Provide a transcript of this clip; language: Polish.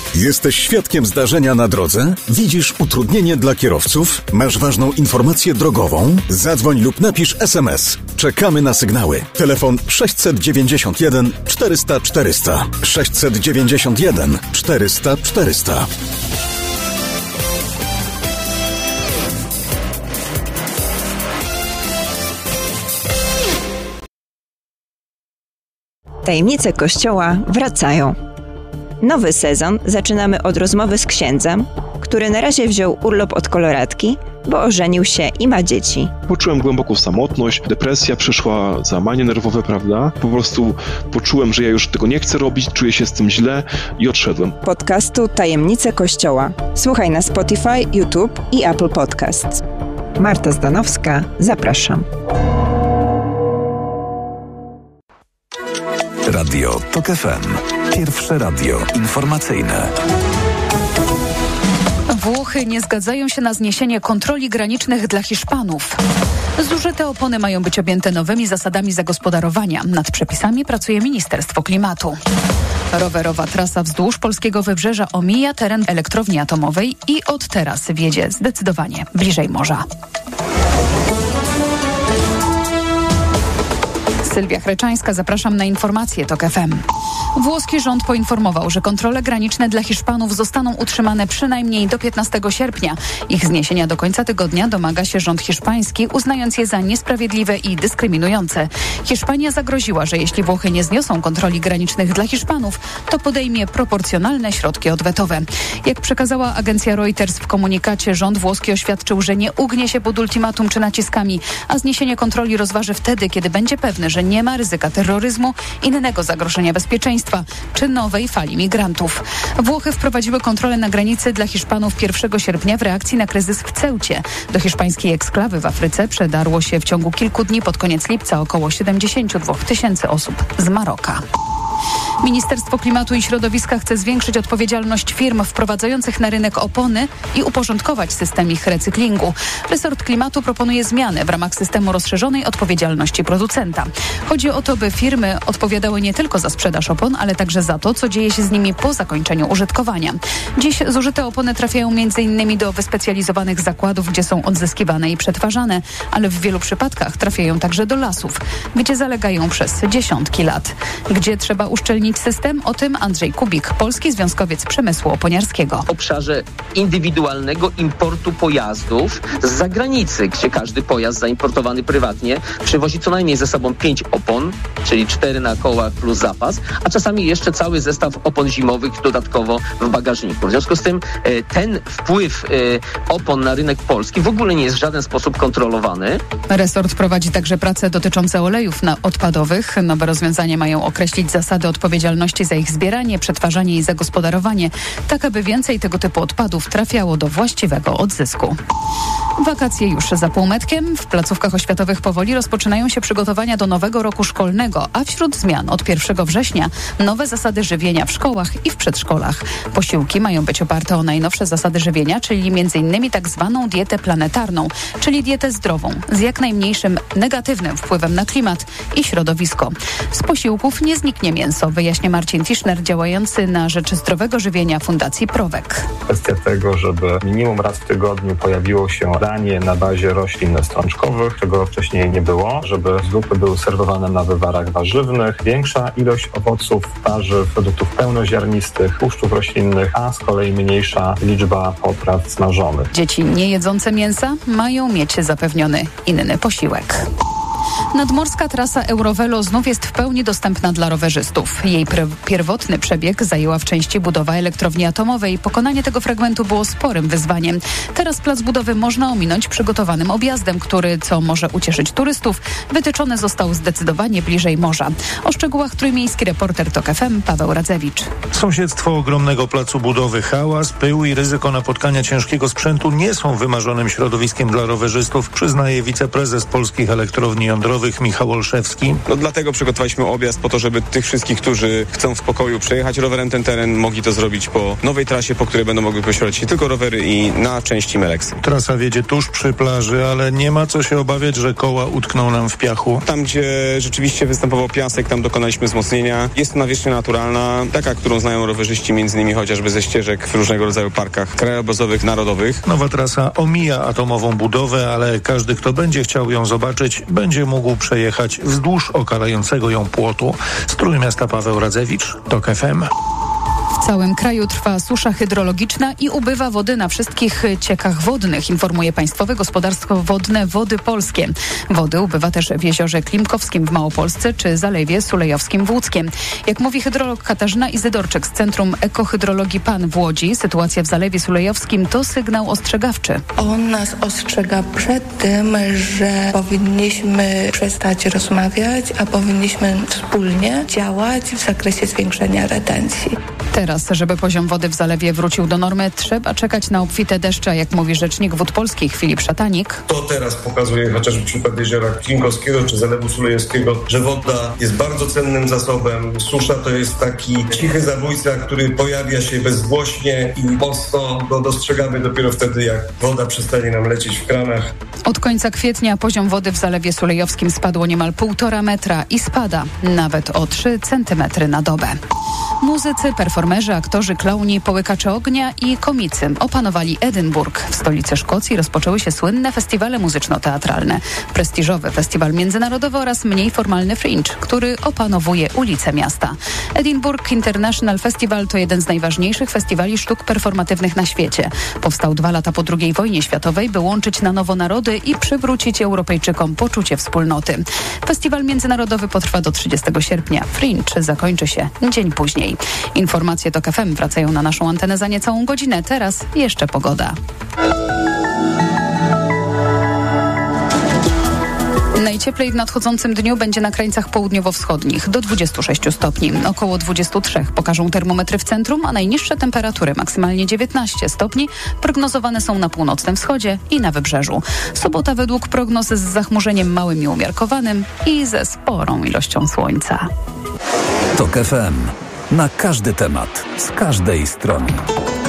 Jesteś świadkiem zdarzenia na drodze? Widzisz utrudnienie dla kierowców? Masz ważną informację drogową? Zadzwoń lub napisz SMS. Czekamy na sygnały. Telefon 691 400 400. 691 400 400. Tajemnice Kościoła wracają. Nowy sezon zaczynamy od rozmowy z księdzem, który na razie wziął urlop od koloratki, bo ożenił się i ma dzieci. Poczułem głęboką samotność, depresja przyszła, załamanie nerwowe, prawda? Po prostu poczułem, że ja już tego nie chcę robić, czuję się z tym źle i odszedłem. Podcastu Tajemnice Kościoła. Słuchaj na Spotify, YouTube i Apple Podcasts. Marta Zdanowska, zapraszam. Radio TOK FM. Pierwsze radio informacyjne. Włochy nie zgadzają się na zniesienie kontroli granicznych dla Hiszpanów. Zużyte opony mają być objęte nowymi zasadami zagospodarowania. Nad przepisami pracuje Ministerstwo Klimatu. Rowerowa trasa wzdłuż polskiego wybrzeża omija teren elektrowni atomowej i od teraz wiedzie zdecydowanie bliżej morza. Sylwia Chreczańska, zapraszam na informacje TOK FM. Włoski rząd poinformował, że kontrole graniczne dla Hiszpanów zostaną utrzymane przynajmniej do 15 sierpnia. Ich zniesienia do końca tygodnia domaga się rząd hiszpański, uznając je za niesprawiedliwe i dyskryminujące. Hiszpania zagroziła, że jeśli Włochy nie zniosą kontroli granicznych dla Hiszpanów, to podejmie proporcjonalne środki odwetowe. Jak przekazała agencja Reuters w komunikacie, rząd włoski oświadczył, że nie ugnie się pod ultimatum czy naciskami, a zniesienie kontroli rozważy wtedy, kiedy będzie pewny, że nie ma ryzyka terroryzmu, innego zagrożenia bezpieczeństwa czy nowej fali migrantów. Włochy wprowadziły kontrolę na granicy dla Hiszpanów 1 sierpnia w reakcji na kryzys w Ceucie. Do hiszpańskiej eksklawy w Afryce przedarło się w ciągu kilku dni pod koniec lipca około 72 000 osób z Maroka. Ministerstwo Klimatu i Środowiska chce zwiększyć odpowiedzialność firm wprowadzających na rynek opony i uporządkować system ich recyklingu. Resort Klimatu proponuje zmiany w ramach systemu rozszerzonej odpowiedzialności producenta. Chodzi o to, by firmy odpowiadały nie tylko za sprzedaż opon, ale także za to, co dzieje się z nimi po zakończeniu użytkowania. Dziś zużyte opony trafiają m.in. do wyspecjalizowanych zakładów, gdzie są odzyskiwane i przetwarzane, ale w wielu przypadkach trafiają także do lasów, gdzie zalegają przez dziesiątki lat. Gdzie trzeba uszczelnić system? O tym Andrzej Kubik, polski związkowiec przemysłu oponiarskiego. W obszarze indywidualnego importu pojazdów z zagranicy, gdzie każdy pojazd zaimportowany prywatnie przywozi co najmniej ze sobą 5 opon, czyli 4 na kołach plus zapas, a czasami jeszcze cały zestaw opon zimowych dodatkowo w bagażniku. W związku z tym ten wpływ opon na rynek polski w ogóle nie jest w żaden sposób kontrolowany. Resort prowadzi także prace dotyczące olejów odpadowych. Nowe rozwiązania mają określić zasady odpowiedzialności za ich zbieranie, przetwarzanie i zagospodarowanie, tak aby więcej tego typu odpadów trafiało do właściwego odzysku. Wakacje już za półmetkiem. W placówkach oświatowych powoli rozpoczynają się przygotowania do nowego roku szkolnego, a wśród zmian od 1 września nowe zasady żywienia w szkołach i w przedszkolach. Posiłki mają być oparte o najnowsze zasady żywienia, czyli m.in. tak zwaną dietę planetarną, czyli dietę zdrową, z jak najmniejszym negatywnym wpływem na klimat i środowisko. Z posiłków nie zniknie mięso, wyjaśnia Marcin Tischner, działający na rzecz zdrowego żywienia Fundacji Prowek. Kwestia tego, żeby minimum raz w tygodniu pojawiło się danie na bazie roślin strączkowych, czego wcześniej nie było, żeby zupy były serwowane na wywarach warzywnych, większa ilość owoców, warzyw, produktów pełnoziarnistych, tłuszczów roślinnych, a z kolei mniejsza liczba potraw smażonych. Dzieci nie jedzące mięsa mają mieć zapewniony inny posiłek. Nadmorska trasa Eurovelo znów jest w pełni dostępna dla rowerzystów. Jej pierwotny przebieg zajęła w części budowa elektrowni atomowej. Pokonanie tego fragmentu było sporym wyzwaniem. Teraz plac budowy można ominąć przygotowanym objazdem, który, co może ucieszyć turystów, wytyczony został zdecydowanie bliżej morza. O szczegółach trójmiejski reporter TOK FM Paweł Radzewicz. Sąsiedztwo ogromnego placu budowy, hałas, pył i ryzyko napotkania ciężkiego sprzętu nie są wymarzonym środowiskiem dla rowerzystów, przyznaje wiceprezes Polskich Elektrowni jądrowych Michał Olszewski. Dlatego przygotowaliśmy objazd po to, żeby tych wszystkich, którzy chcą w spokoju przejechać rowerem ten teren, mogli to zrobić po nowej trasie, po której będą mogły poświadczyć nie tylko rowery i na części Meleksy. Trasa wiedzie tuż przy plaży, ale nie ma co się obawiać, że koła utkną nam w piachu. Tam, gdzie rzeczywiście występował piasek, tam dokonaliśmy wzmocnienia. Jest to nawierzchnia naturalna, taka, którą znają rowerzyści między innymi chociażby ze ścieżek w różnego rodzaju parkach krajobrazowych, narodowych. Nowa trasa omija atomową budowę, ale każdy, kto będzie chciał ją zobaczyć, będzie mógł przejechać wzdłuż okalającego ją płotu. Z Trójmiasta Paweł Radzewicz, TOK FM. W całym kraju trwa susza hydrologiczna i ubywa wody na wszystkich ciekach wodnych, informuje Państwowe Gospodarstwo Wodne Wody Polskie. Wody ubywa też w Jeziorze Klimkowskim w Małopolsce czy Zalewie Sulejowskim w Łódzkiem. Jak mówi hydrolog Katarzyna Izydorczyk z Centrum Ekohydrologii PAN w Łodzi, sytuacja w Zalewie Sulejowskim to sygnał ostrzegawczy. On nas ostrzega przed tym, że powinniśmy przestać rozmawiać, a powinniśmy wspólnie działać w zakresie zwiększenia retencji. Teraz, żeby poziom wody w zalewie wrócił do normy, trzeba czekać na obfite deszcze, jak mówi rzecznik Wód Polskich Filip Szatanik. To teraz pokazuje chociażby przykład jeziora Klimkowskiego czy Zalewu Sulejowskiego, że woda jest bardzo cennym zasobem. Susza to jest taki cichy zabójca, który pojawia się bezgłośnie i mocno go dostrzegamy dopiero wtedy, jak woda przestanie nam lecieć w kranach. Od końca kwietnia poziom wody w Zalewie Sulejowskim spadło niemal 1,5 metra i spada nawet o 3 centymetry na dobę. Muzycy, performerzy, aktorzy, klauni, połykacze ognia i komicy opanowali Edynburg. W stolicy Szkocji rozpoczęły się słynne festiwale muzyczno-teatralne. Prestiżowy festiwal międzynarodowy oraz mniej formalny Fringe, który opanowuje ulice miasta. Edinburgh International Festival to jeden z najważniejszych festiwali sztuk performatywnych na świecie. Powstał 2 lata po II wojnie światowej, by łączyć na nowo narody i przywrócić Europejczykom poczucie wspólnoty. Festiwal międzynarodowy potrwa do 30 sierpnia. Fringe zakończy się dzień później. Informacje TOK FM wracają na naszą antenę za niecałą godzinę. Teraz jeszcze pogoda. Najcieplej w nadchodzącym dniu będzie na krańcach południowo-wschodnich do 26 stopni. Około 23 pokażą termometry w centrum, a najniższe temperatury, maksymalnie 19 stopni, prognozowane są na północnym wschodzie i na wybrzeżu. Sobota według prognoz z zachmurzeniem małym i umiarkowanym i ze sporą ilością słońca. TOK FM. Na każdy temat, z każdej strony.